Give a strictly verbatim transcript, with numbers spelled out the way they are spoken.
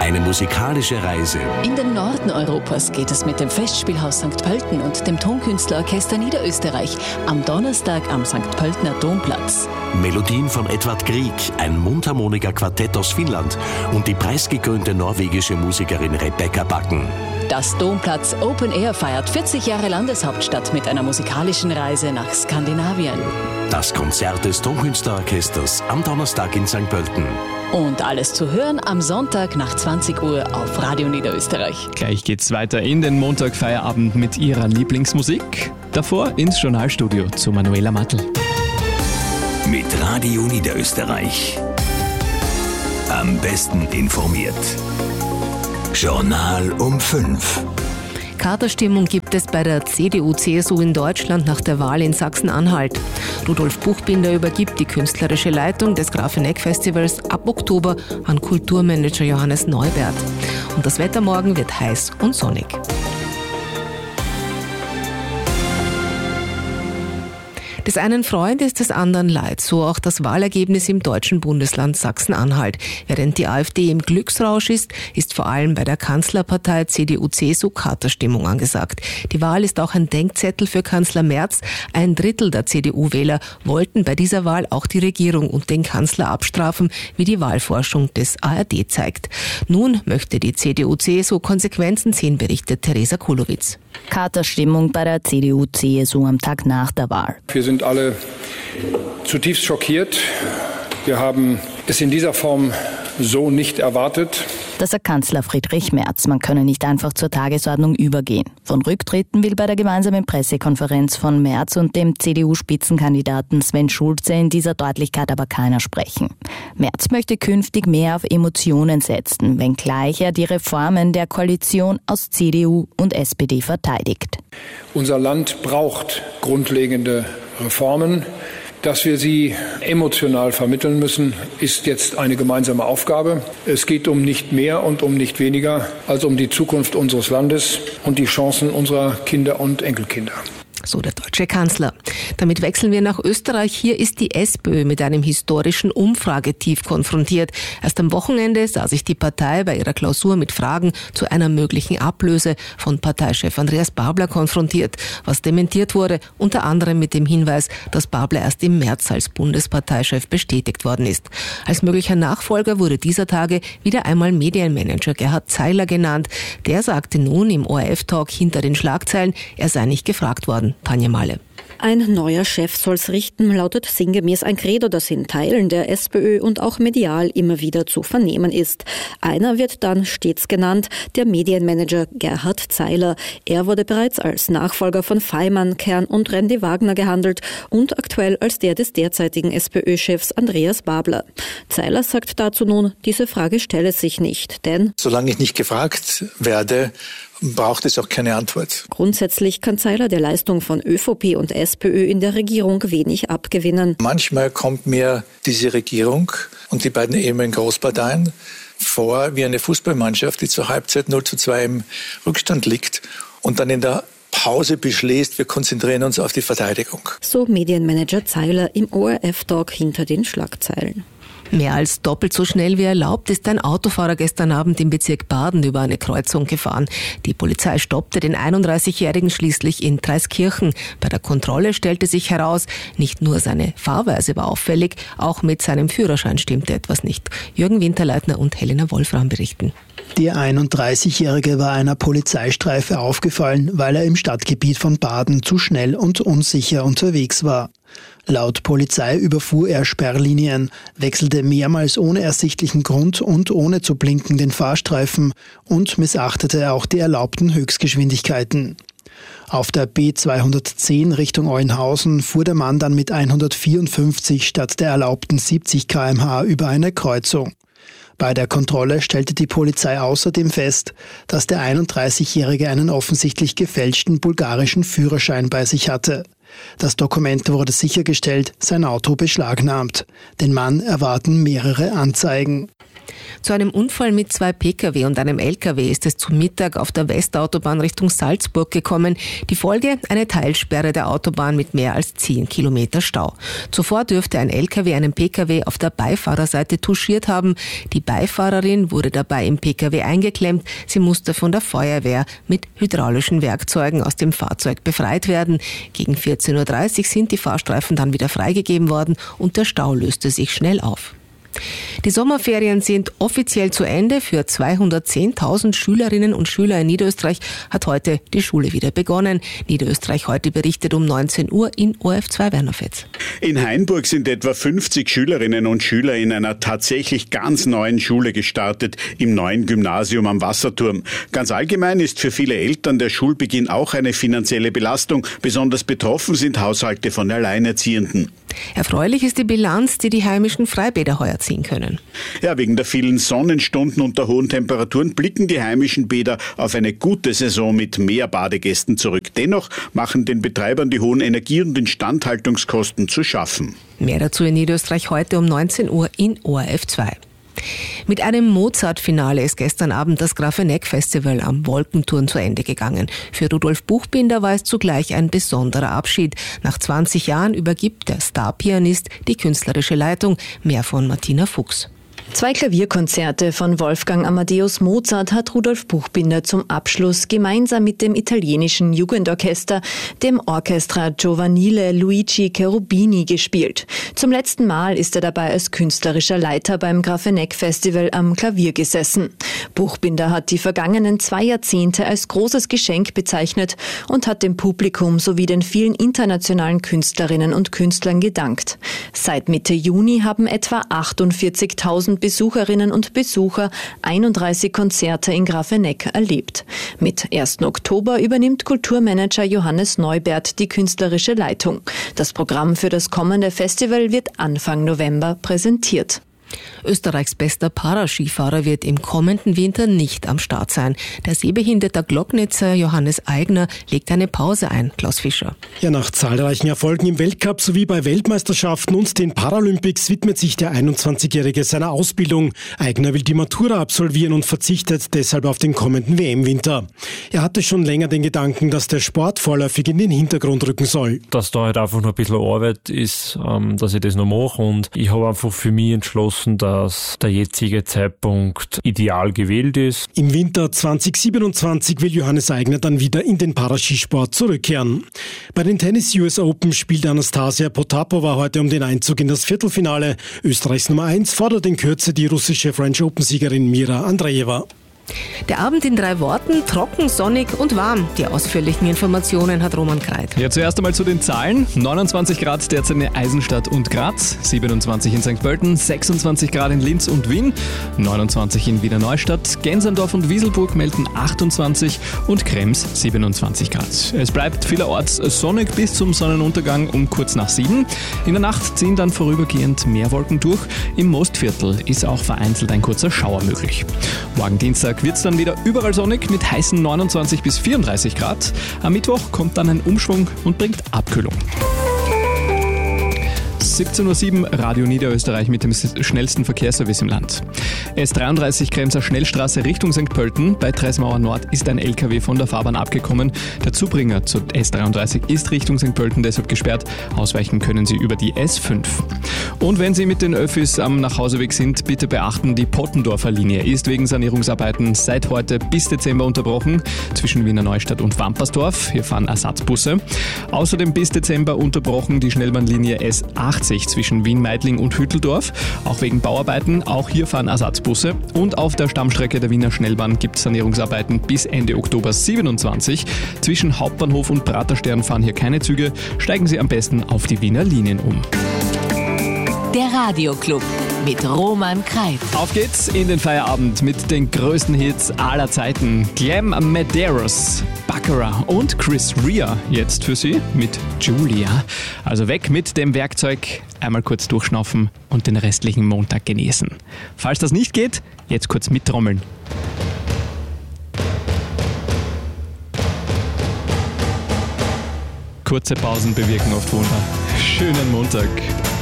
Eine musikalische Reise. In den Norden Europas geht es mit dem Festspielhaus Sankt Pölten und dem Tonkünstlerorchester Niederösterreich am Donnerstag am Sankt Pöltener Domplatz. Melodien von Edvard Grieg, ein Mundharmonika-Quartett aus Finnland und die preisgekrönte norwegische Musikerin Rebecca Backen. Das Domplatz Open Air feiert vierzig Jahre Landeshauptstadt mit einer musikalischen Reise nach Skandinavien. Das Konzert des Tonkünstlerorchesters am Donnerstag in Sankt Pölten. Und alles zu hören am Sonntag nach zwanzig Uhr auf Radio Niederösterreich. Gleich geht's weiter in den Montagfeierabend mit ihrer Lieblingsmusik. Davor ins Journalstudio zu Manuela Matl. Mit Radio Niederösterreich. Am besten informiert. Journal um fünf. Katerstimmung gibt es bei der C D U C S U in Deutschland nach der Wahl in Sachsen-Anhalt. Rudolf Buchbinder übergibt die künstlerische Leitung des Grafeneck-Festivals ab Oktober an Kulturmanager Johannes Neubert. Und das Wetter morgen wird heiß und sonnig. Des einen Freund ist des anderen Leid, so auch das Wahlergebnis im deutschen Bundesland Sachsen-Anhalt. Während die AfD im Glücksrausch ist, ist vor allem bei der Kanzlerpartei C D U C S U Katerstimmung angesagt. Die Wahl ist auch ein Denkzettel für Kanzler Merz. Ein Drittel der C D U-Wähler wollten bei dieser Wahl auch die Regierung und den Kanzler abstrafen, wie die Wahlforschung des A R D zeigt. Nun möchte die C D U C S U Konsequenzen ziehen, berichtet Theresa Kulowitz. Katerstimmung bei der C D U C S U am Tag nach der Wahl. Wir sind alle zutiefst schockiert. Wir haben es in dieser Form so nicht erwartet. Das sagt Kanzler Friedrich Merz. Man könne nicht einfach zur Tagesordnung übergehen. Von Rücktritten will bei der gemeinsamen Pressekonferenz von Merz und dem C D U-Spitzenkandidaten Sven Schulze in dieser Deutlichkeit aber keiner sprechen. Merz möchte künftig mehr auf Emotionen setzen, wenngleich er die Reformen der Koalition aus C D U und S P D verteidigt. Unser Land braucht grundlegende Reformen. Dass wir sie emotional vermitteln müssen, ist jetzt eine gemeinsame Aufgabe. Es geht um nicht mehr und um nicht weniger als um die Zukunft unseres Landes und die Chancen unserer Kinder und Enkelkinder. So der deutsche Kanzler. Damit wechseln wir nach Österreich. Hier ist die SPÖ mit einem historischen Umfragetief konfrontiert. Erst am Wochenende sah sich die Partei bei ihrer Klausur mit Fragen zu einer möglichen Ablöse von Parteichef Andreas Babler konfrontiert, was dementiert wurde, unter anderem mit dem Hinweis, dass Babler erst im März als Bundesparteichef bestätigt worden ist. Als möglicher Nachfolger wurde dieser Tage wieder einmal Medienmanager Gerhard Zeiler genannt. Der sagte nun im O R F-Talk hinter den Schlagzeilen, er sei nicht gefragt worden. Tanja Mahle. Ein neuer Chef soll's richten, lautet sinngemäß ein Credo, das in Teilen der SPÖ und auch medial immer wieder zu vernehmen ist. Einer wird dann stets genannt, der Medienmanager Gerhard Zeiler. Er wurde bereits als Nachfolger von Feimann, Kern und Randy Wagner gehandelt und aktuell als der des derzeitigen SPÖ-Chefs Andreas Babler. Zeiler sagt dazu nun, diese Frage stelle sich nicht, denn solange ich nicht gefragt werde, braucht es auch keine Antwort. Grundsätzlich kann Zeiler der Leistung von ÖVP und SPÖ in der Regierung wenig abgewinnen. Manchmal kommt mir diese Regierung und die beiden ehemaligen Großparteien vor wie eine Fußballmannschaft, die zur Halbzeit null zu zwei im Rückstand liegt und dann in der Pause beschließt, wir konzentrieren uns auf die Verteidigung. So Medienmanager Zeiler im O R F-Talk hinter den Schlagzeilen. Mehr als doppelt so schnell wie erlaubt ist ein Autofahrer gestern Abend im Bezirk Baden über eine Kreuzung gefahren. Die Polizei stoppte den einunddreißigjährigen schließlich in Dreiskirchen. Bei der Kontrolle stellte sich heraus, nicht nur seine Fahrweise war auffällig, auch mit seinem Führerschein stimmte etwas nicht. Jürgen Winterleitner und Helena Wolfram berichten. Der einunddreißigjährige war einer Polizeistreife aufgefallen, weil er im Stadtgebiet von Baden zu schnell und unsicher unterwegs war. Laut Polizei überfuhr er Sperrlinien, wechselte mehrmals ohne ersichtlichen Grund und ohne zu blinken den Fahrstreifen und missachtete auch die erlaubten Höchstgeschwindigkeiten. Auf der B zweihundertzehn Richtung Eulenhausen fuhr der Mann dann mit hundertvierundfünfzig statt der erlaubten siebzig Kilometer pro Stunde über eine Kreuzung. Bei der Kontrolle stellte die Polizei außerdem fest, dass der einunddreißigjährige einen offensichtlich gefälschten bulgarischen Führerschein bei sich hatte. Das Dokument wurde sichergestellt, sein Auto beschlagnahmt. Den Mann erwarten mehrere Anzeigen. Zu einem Unfall mit zwei Pkw und einem Lkw ist es zum Mittag auf der Westautobahn Richtung Salzburg gekommen. Die Folge: eine Teilsperre der Autobahn mit mehr als zehn Kilometer Stau. Zuvor dürfte ein Lkw einen Pkw auf der Beifahrerseite touchiert haben. Die Beifahrerin wurde dabei im Pkw eingeklemmt. Sie musste von der Feuerwehr mit hydraulischen Werkzeugen aus dem Fahrzeug befreit werden. Gegen vierzehn Uhr dreißig sind die Fahrstreifen dann wieder freigegeben worden und der Stau löste sich schnell auf. Die Sommerferien sind offiziell zu Ende. Für zweihundertzehntausend Schülerinnen und Schüler in Niederösterreich hat heute die Schule wieder begonnen. Niederösterreich heute berichtet um neunzehn Uhr in O R F zwei Wernerfetz. In Hainburg sind etwa fünfzig Schülerinnen und Schüler in einer tatsächlich ganz neuen Schule gestartet, im neuen Gymnasium am Wasserturm. Ganz allgemein ist für viele Eltern der Schulbeginn auch eine finanzielle Belastung. Besonders betroffen sind Haushalte von Alleinerziehenden. Erfreulich ist die Bilanz, die die heimischen Freibäder heuer ziehen können. Ja, wegen der vielen Sonnenstunden und der hohen Temperaturen blicken die heimischen Bäder auf eine gute Saison mit mehr Badegästen zurück. Dennoch machen den Betreibern die hohen Energie- und Instandhaltungskosten zu schaffen. Mehr dazu in Niederösterreich heute um neunzehn Uhr in O R F zwei. Mit einem Mozart-Finale ist gestern Abend das Grafeneck-Festival am Wolkenturm zu Ende gegangen. Für Rudolf Buchbinder war es zugleich ein besonderer Abschied. Nach zwanzig Jahren übergibt der Star-Pianist die künstlerische Leitung. Mehr von Martina Fuchs. Zwei Klavierkonzerte von Wolfgang Amadeus Mozart hat Rudolf Buchbinder zum Abschluss gemeinsam mit dem italienischen Jugendorchester, dem Orchestra Giovanile Luigi Cherubini, gespielt. Zum letzten Mal ist er dabei als künstlerischer Leiter beim Grafeneck Festival am Klavier gesessen. Buchbinder hat die vergangenen zwei Jahrzehnte als großes Geschenk bezeichnet und hat dem Publikum sowie den vielen internationalen Künstlerinnen und Künstlern gedankt. Seit Mitte Juni haben etwa achtundvierzigtausend Besucherinnen und Besucher einunddreißig Konzerte in Grafeneck erlebt. Mit ersten Oktober übernimmt Kulturmanager Johannes Neubert die künstlerische Leitung. Das Programm für das kommende Festival wird Anfang November präsentiert. Österreichs bester Paraskifahrer wird im kommenden Winter nicht am Start sein. Der sehbehinderte Glocknitzer Johannes Aigner legt eine Pause ein. Klaus Fischer. Ja, nach zahlreichen Erfolgen im Weltcup sowie bei Weltmeisterschaften und den Paralympics widmet sich der einundzwanzigjährige seiner Ausbildung. Aigner will die Matura absolvieren und verzichtet deshalb auf den kommenden W M-Winter. Er hatte schon länger den Gedanken, dass der Sport vorläufig in den Hintergrund rücken soll. Dass da halt einfach noch ein bisschen Arbeit ist, dass ich das noch mache, und ich habe einfach für mich entschlossen, dass der jetzige Zeitpunkt ideal gewählt ist. Im Winter zweitausendsiebenundzwanzig will Johannes Aigner dann wieder in den Paraskisport zurückkehren. Bei den Tennis U S Open spielt Anastasia Potapova heute um den Einzug in das Viertelfinale. Österreichs Nummer eins fordert in Kürze die russische French Open-Siegerin Mira Andreeva. Der Abend in drei Worten: trocken, sonnig und warm. Die ausführlichen Informationen hat Roman Kreit. Ja, zuerst einmal zu den Zahlen. neunundzwanzig Grad derzeit in Eisenstadt und Graz, siebenundzwanzig in Sankt Pölten, sechsundzwanzig Grad in Linz und Wien, neunundzwanzig in Wiener Neustadt, Gensendorf und Wieselburg melden achtundzwanzig und Krems siebenundzwanzig Grad. Es bleibt vielerorts sonnig bis zum Sonnenuntergang um kurz nach sieben. In der Nacht ziehen dann vorübergehend mehr Wolken durch. Im Mostviertel ist auch vereinzelt ein kurzer Schauer möglich. Morgen Dienstag wird es dann wieder überall sonnig mit heißen neunundzwanzig bis vierunddreißig Grad. Am Mittwoch kommt dann ein Umschwung und bringt Abkühlung. siebzehn Uhr sieben, Radio Niederösterreich mit dem schnellsten Verkehrsservice im Land. S dreiunddreißig Kremser Schnellstraße Richtung Sankt Pölten. Bei Treismauer Nord ist ein L K W von der Fahrbahn abgekommen. Der Zubringer zu S dreiunddreißig ist Richtung Sankt Pölten deshalb gesperrt. Ausweichen können Sie über die S fünf. Und wenn Sie mit den Öffis am Nachhauseweg sind, bitte beachten, die Pottendorfer Linie ist wegen Sanierungsarbeiten seit heute bis Dezember unterbrochen. Zwischen Wiener Neustadt und Wampersdorf. Hier fahren Ersatzbusse. Außerdem bis Dezember unterbrochen die Schnellbahnlinie S achtzig zwischen Wien-Meidling und Hütteldorf. Auch wegen Bauarbeiten. Auch hier fahren Ersatzbusse. Und auf der Stammstrecke der Wiener Schnellbahn gibt es Sanierungsarbeiten bis Ende Oktober siebenundzwanzig. Zwischen Hauptbahnhof und Praterstern fahren hier keine Züge. Steigen Sie am besten auf die Wiener Linien um. Der Radioclub mit Roman Kreit. Auf geht's in den Feierabend mit den größten Hits aller Zeiten. Clem Medeiros, Baccarat und Chris Rea jetzt für Sie mit Julia. Also weg mit dem Werkzeug, einmal kurz durchschnaufen und den restlichen Montag genießen. Falls das nicht geht, jetzt kurz mittrommeln. Kurze Pausen bewirken oft Wunder. Schönen Montag.